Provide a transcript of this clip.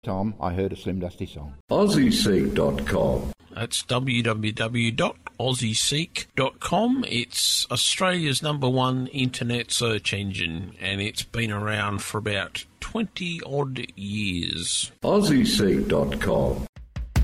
Time I heard a Slim Dusty song. AussieSeek.com. That's www.aussieseek.com. It's Australia's #1 internet search engine, and it's been around for about 20-odd years. AussieSeek.com.